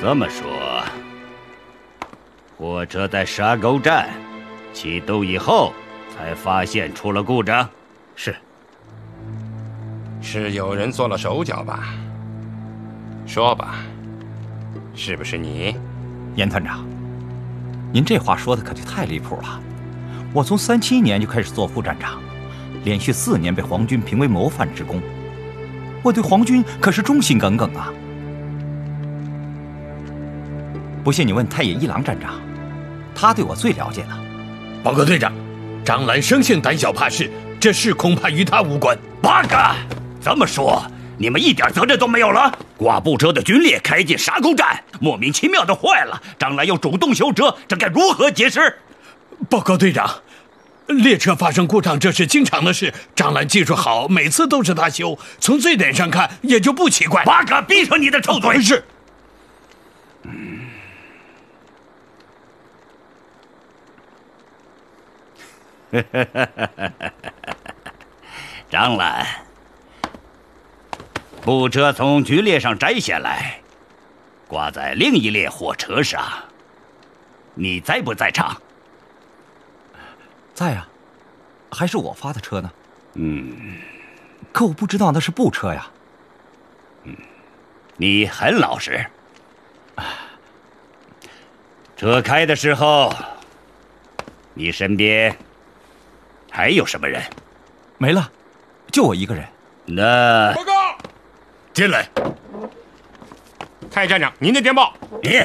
这么说，货车在沙沟站启动以后才发现出了故障？ 是有人做了手脚吧？说吧，是不是你？ 严团长，您这话说的可就太离谱了。我从37年就开始做副站长，连续4年被皇军评为模范职工，我对皇军可是忠心耿耿啊。不信你问太野一郎站长，他对我最了解了。 报告队长，张兰生性胆小怕事，这事恐怕与他无关。 八嘎！这么说，你们一点责任都没有了？挂布车的军列开进沙沟站，莫名其妙的坏了，张兰又主动修车，这该如何解释？ 报告队长，列车发生故障这是经常的事，张兰技术好，每次都是他修，从这点上看也就不奇怪。 八嘎！闭上你的臭嘴！ 是。 张兰，布车从局列上摘下来，挂在另一列火车上，你在不在场？ 在啊，还是我发的车呢。可我不知道那是布车呀。 你很老实。车开的时候，你身边还有什么人？ 没了，就我一个人。 那报告，进来。 太站长，您的电报。 你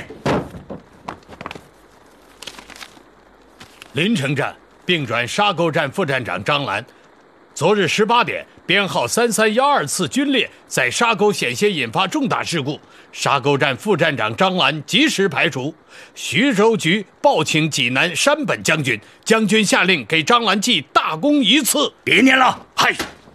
临城站并转沙沟站副站长张兰，昨日18点，编号3312次军列在沙沟险些引发重大事故，沙沟站副站长张兰及时排除。徐州局报请济南山本将军，将军下令给张兰记大功一次。 别念了， 嗨。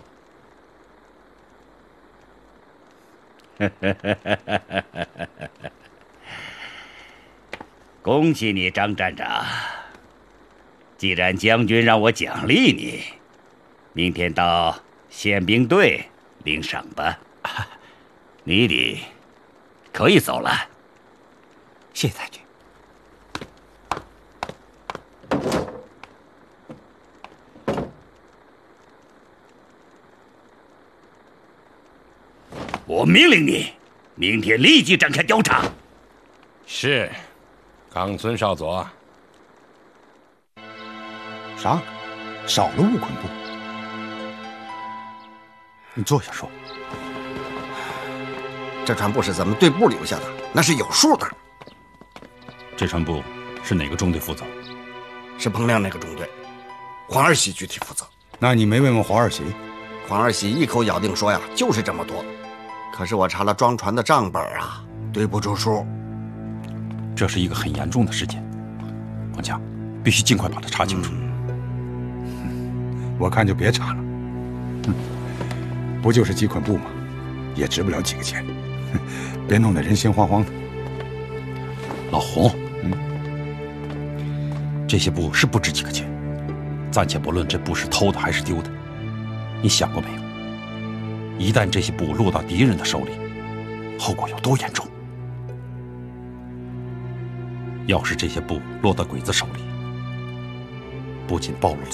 恭喜你，张站长！既然将军让我奖励你，明天到宪兵队领赏吧。你可以走了。 谢谢太君。 我命令你，明天立即展开调查。 是，冈村少佐。 啥？少了物捆部？你坐下说。 这船布是咱们队部留下的，那是有数的。 这船部是哪个中队负责？ 是彭亮那个中队，黄二喜具体负责。 那你没问问黄二喜？ 黄二喜一口咬定说呀，就是这么多。可是我查了装船的账本啊，对不出数。 这是一个很严重的事件，黄强，必须尽快把它查清楚。 我看就别查了。不就是几捆布吗？也值不了几个钱。别弄得人心惶惶的。 老洪，这些布是不值几个钱，暂且不论这布是偷的还是丢的，你想过没有？一旦这些布落到敌人的手里，后果有多严重？要是这些布落到鬼子手里，不仅暴露了